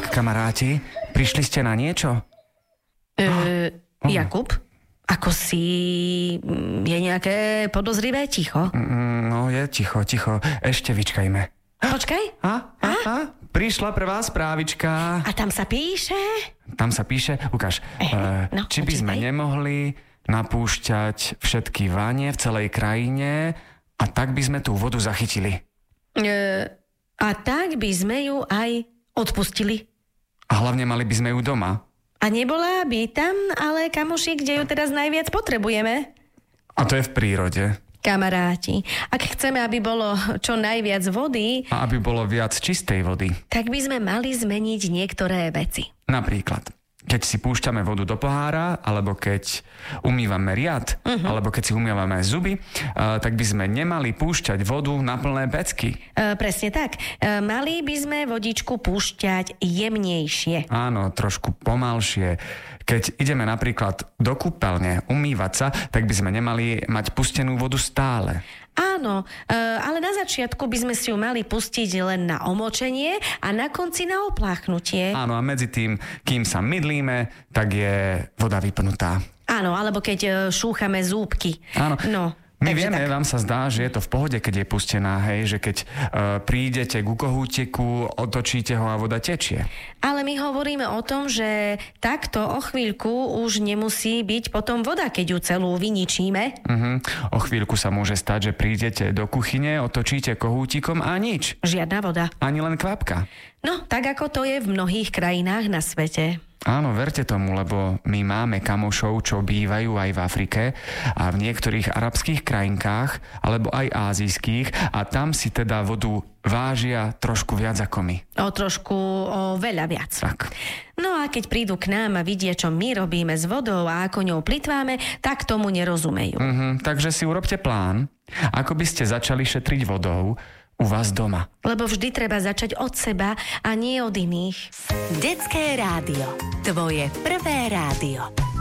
Tak, kamaráti, prišli ste na niečo? Jakub, ako si... Je nejaké podozrivé ticho? No, je ticho. Ešte vyčkajme. Počkaj. Prišla prvá správička. A tam sa píše? Tam sa píše, ukáž, či by sme nemohli napúšťať všetky vanie v celej krajine a tak by sme tú vodu zachytili. A tak by sme ju aj odpustili. A hlavne mali by sme ju doma. A nebola by tam, ale kamoši, kde ju teraz najviac potrebujeme? A to je v prírode. Kamaráti, ak chceme, aby bolo čo najviac vody... A aby bolo viac čistej vody. Tak by sme mali zmeniť niektoré veci. Napríklad, keď si púšťame vodu do pohára, alebo keď umývame riad, alebo keď si umývame zuby, tak by sme nemali púšťať vodu na plné pecky. Presne tak. Mali by sme vodičku púšťať jemnejšie. Áno, trošku pomalšie. Keď ideme napríklad do kúpeľne umývať sa, tak by sme nemali mať pustenú vodu stále. Áno, ale na začiatku by sme si ju mali pustiť len na omočenie a na konci na opláchnutie. Áno, a medzi tým, kým sa mydlíme, tak je voda vypnutá. Áno, alebo keď šúchame zúbky. Áno. No. My vieme, vám sa zdá, že je to v pohode, keď je pustená, hej, že keď prídete ku kohúteku, otočíte ho a voda tečie. Ale my hovoríme o tom, že takto o chvíľku už nemusí byť potom voda, keď ju celú vyničíme. O chvíľku sa môže stať, že prídete do kuchyne, otočíte kohútikom a nič. Žiadna voda. Ani len kvapka. No, tak ako to je v mnohých krajinách na svete. Áno, verte tomu, lebo my máme kamošov, čo bývajú aj v Afrike a v niektorých arabských krajinkách, alebo aj ázijských a tam si teda vodu vážia trošku viac ako my. O veľa viac. Tak. No a keď prídu k nám a vidia, čo my robíme s vodou a ako ňou plitváme, tak tomu nerozumejú. Takže si urobte plán, ako by ste začali šetriť vodou u vás doma. Lebo vždy treba začať od seba a nie od iných. Detské rádio. Tvoje prvé rádio.